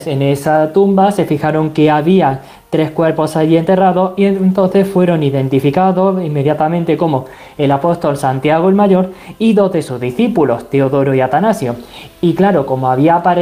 En esa tumba se fijaron que había 3 cuerpos allí enterrados y entonces fueron identificados inmediatamente como el apóstol Santiago el Mayor y 2 de sus discípulos, Teodoro y Atanasio. Y claro, como había aparecido